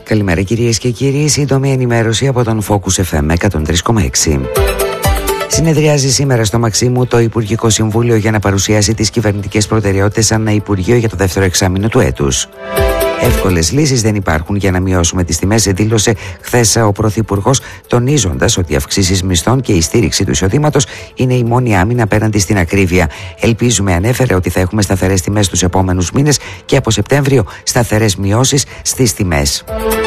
Καλημέρα κυρίες και κύριοι, σύντομη ενημέρωση από τον Focus FM 103,6. Συνεδριάζει σήμερα στο Μαξίμου το Υπουργικό Συμβούλιο για να παρουσιάσει τις κυβερνητικές προτεραιότητες ανά Υπουργείο για το δεύτερο εξάμηνο του έτους. Εύκολες λύσεις δεν υπάρχουν για να μειώσουμε τις τιμές, δήλωσε χθες ο Πρωθυπουργός, τονίζοντας ότι οι αυξήσεις μισθών και η στήριξη του εισοδήματος είναι η μόνη άμυνα απέναντι στην ακρίβεια. Ελπίζουμε, ανέφερε, ότι θα έχουμε σταθερές τιμές τους επόμενους μήνες και από Σεπτέμβριο σταθερές μειώσεις στις τιμές.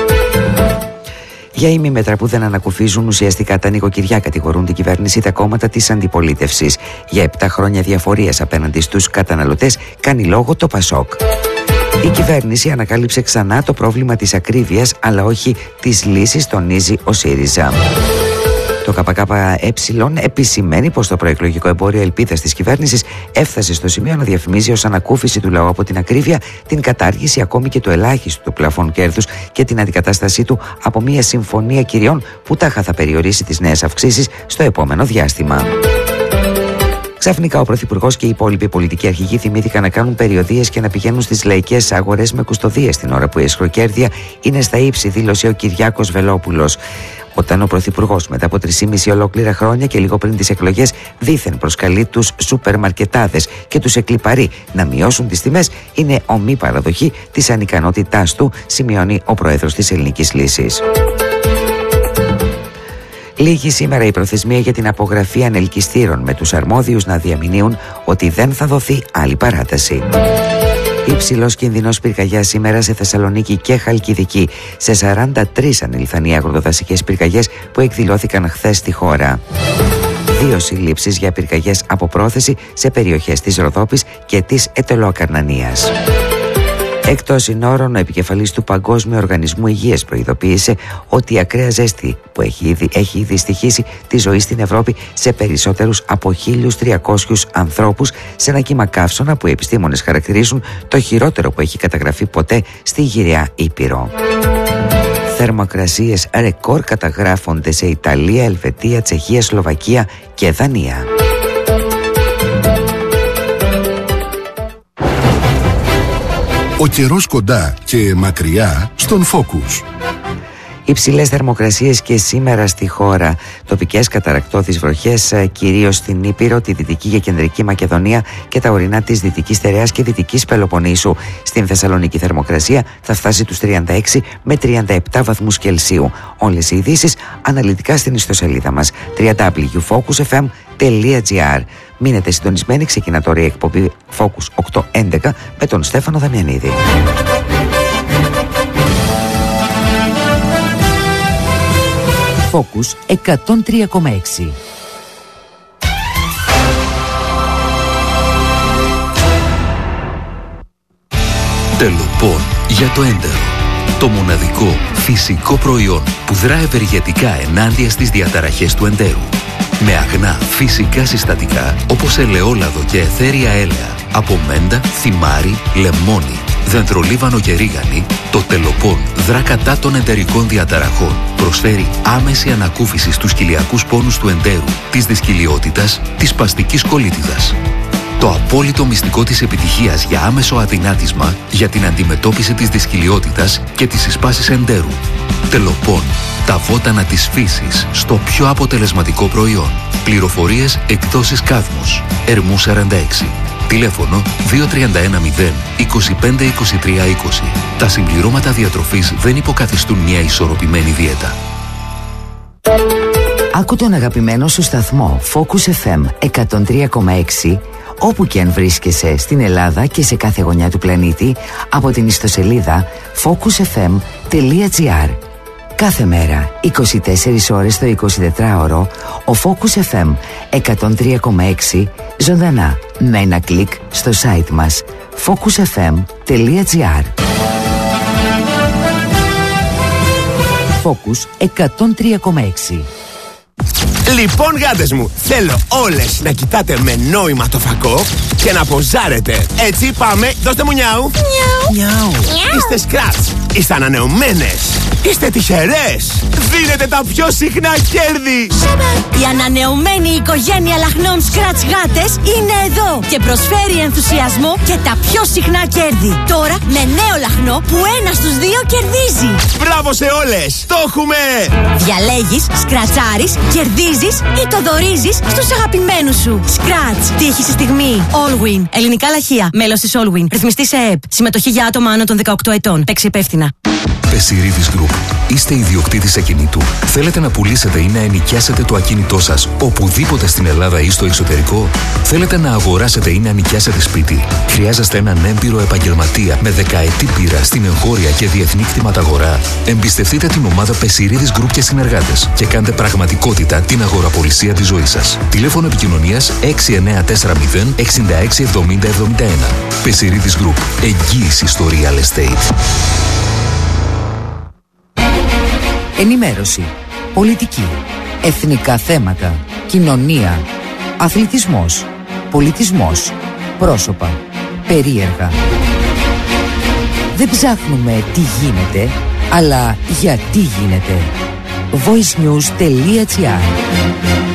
Για ημίμετρα που δεν ανακουφίζουν ουσιαστικά τα νοικοκυριά, κατηγορούν την κυβέρνηση τα κόμματα της αντιπολίτευσης. Για 7 χρόνια διαφορίας απέναντι στους καταναλωτές κάνει λόγο το ΠΑΣΟΚ. Η κυβέρνηση ανακάλυψε ξανά το πρόβλημα της ακρίβειας, αλλά όχι της λύσης, τονίζει ο ΣΥΡΙΖΑ. Το ΚΚΕ επισημαίνει πως το προεκλογικό εμπόριο ελπίδας της κυβέρνησης έφτασε στο σημείο να διαφημίζει ως ανακούφιση του λαού από την ακρίβεια την κατάργηση ακόμη και του ελάχιστου του πλαφών κέρδους και την αντικατάστασή του από μια συμφωνία κυριών που τάχα θα περιορίσει τις νέες αυξήσεις στο επόμενο διάστημα. Ξαφνικά ο Πρωθυπουργός και οι υπόλοιποι πολιτικοί αρχηγοί θυμήθηκαν να κάνουν περιοδίες και να πηγαίνουν στις λαϊκές αγορές με κουστοδίες την ώρα που η αισχροκέρδεια είναι στα ύψη, δήλωσε ο Κυριάκος Βελόπουλος. Όταν ο Πρωθυπουργός μετά από 3,5 ολόκληρα χρόνια και λίγο πριν τις εκλογές δήθεν προσκαλεί τους σούπερ μαρκετάδες και τους εκλιπαρεί να μειώσουν τις τιμές, είναι ομή παραδοχή της ανικανότητάς του, σημειώνει ο Πρόεδρος της Ελληνικής Λύσης. Λήγει σήμερα η προθεσμία για την απογραφή ανελκυστήρων, με τους αρμόδιους να διαμηνύουν ότι δεν θα δοθεί άλλη παράταση. Υψηλός κινδυνός πυρκαγιάς σήμερα σε Θεσσαλονίκη και Χαλκιδική. Σε 43 ανήλθαν οι αγροδασικές πυρκαγιές που εκδηλώθηκαν χθες στη χώρα. 2 συλλήψεις για πυρκαγιές από πρόθεση σε περιοχές της Ροδόπης και της Ετωλοακαρνανίας. Εκτός συνόρων, ο επικεφαλής του Παγκόσμιου Οργανισμού Υγείας προειδοποίησε ότι η ακραία ζέστη που έχει ήδη στοιχήσει τη ζωή στην Ευρώπη σε περισσότερους από 1.300 ανθρώπους, σε ένα κύμα καύσωνα που οι επιστήμονες χαρακτηρίζουν το χειρότερο που έχει καταγραφεί ποτέ στη γυραιά Ήπειρο. Θερμοκρασίες ρεκόρ καταγράφονται σε Ιταλία, Ελβετία, Τσεχία, Σλοβακία και Δανία. Ο καιρός κοντά και μακριά στον Focus. Υψηλές θερμοκρασίες και σήμερα στη χώρα. Τοπικές καταρρακτώδεις βροχές κυρίως στην Ήπειρο, τη Δυτική και Κεντρική Μακεδονία και τα ορεινά της Δυτικής Στερεάς και Δυτικής Πελοποννήσου. Στην Θεσσαλονίκη θερμοκρασία θα φτάσει τους 36 με 37 βαθμούς Κελσίου. Όλες οι ειδήσεις αναλυτικά στην ιστοσελίδα μας www.focusfm.gr. Μείνετε συντονισμένοι, ξεκινά τώρα η εκπομπή Focus 811 με τον Στέφανο Δαμιανίδη. Focus 103,6. Τελοπών για το έντερο. Το μοναδικό φυσικό προϊόν που δρά ευεργετικά ενάντια στις διαταραχές του εντέρου. Με αγνά φυσικά συστατικά όπως ελαιόλαδο και αιθέρια έλαια, από μέντα, θυμάρι, λεμόνι, δεντρολίβανο και ρίγανη, το Τελοπών δρά κατά των εντερικών διαταραχών. Προσφέρει άμεση ανακούφιση στους κοιλιακούς πόνους του εντέρου, της δυσκυλιότητας, της σπαστικής κολίτιδας. Το απόλυτο μυστικό της επιτυχίας για άμεσο αδυνάτισμα για την αντιμετώπιση της δυσκυλιότητας και της συσπάσης εντέρου. Τελοπών, τα βότανα της φύσης στο πιο αποτελεσματικό προϊόν. Πληροφορίες εκδόσεις Κάδμος, Ερμού 46. Τηλέφωνο 2310 25 23 20. Τα συμπληρώματα διατροφής δεν υποκαθιστούν μια ισορροπημένη δίαιτα. Άκου τον αγαπημένο σου σταθμό Focus FM 103,6 όπου και αν βρίσκεσαι στην Ελλάδα και σε κάθε γωνιά του πλανήτη από την ιστοσελίδα focusfm.gr. Κάθε μέρα, 24 ώρες το 24ωρο, ο Focus FM 103,6 ζωντανά με ένα κλικ στο site μας focusfm.gr. Focus 103,6. Λοιπόν, γάτες μου, θέλω όλες να κοιτάτε με νόημα το φακό και να ποζάρετε. Έτσι, πάμε, δώστε μου νιάου. Νιάου. Είστε Scratch. Είστε ανανεωμένες. Είστε τυχερές. Δίνετε τα πιο συχνά κέρδη. Η ανανεωμένη οικογένεια λαχνών Scratch γάτες είναι εδώ και προσφέρει ενθουσιασμό και τα πιο συχνά κέρδη. Τώρα με νέο λαχνό που 1 στους 2 κερδίζει. Μπράβο σε όλες. Το έχουμε. Διαλέγεις, σκρατσάρεις, κερδίζεις ή το δωρίζεις στους αγαπημένους σου. Scratch. Τύχη στη στιγμή. Allwin. Ελληνικά λαχεία. Μέλος της Allwin. Ρυθμιστή σε ΕΕΠ. Συμμετοχή για άτομα άνω των 18 ετών. Παίξει υπεύθυνα. Πεσιρίδης Group. Είστε ιδιοκτήτης ακινήτου. Θέλετε να πουλήσετε ή να ενοικιάσετε το ακίνητό σας οπουδήποτε στην Ελλάδα ή στο εξωτερικό. Θέλετε να αγοράσετε ή να νοικιάσετε σπίτι. Χρειάζεστε έναν έμπειρο επαγγελματία με δεκαετή πείρα στην εγχώρια και διεθνή κτηματαγορά. Εμπιστευτείτε την ομάδα Πεσιρίδης Group και συνεργάτες και κάντε πραγματικότητα την αγοραπολισία της ζωής σας. Τηλέφωνο επικοινωνίας 6940 66 70 71. Πεσιρίδης Group. Εγγύηση στο real estate. Ενημέρωση, πολιτική, εθνικά θέματα, κοινωνία, αθλητισμός, πολιτισμός, πρόσωπα, περίεργα. Δεν ψάχνουμε τι γίνεται, αλλά γιατί γίνεται. voicenews.gr